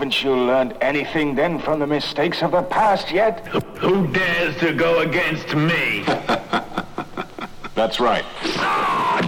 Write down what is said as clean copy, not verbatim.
Haven't you learned anything then from the mistakes of the past yet? Who dares to go against me? That's right.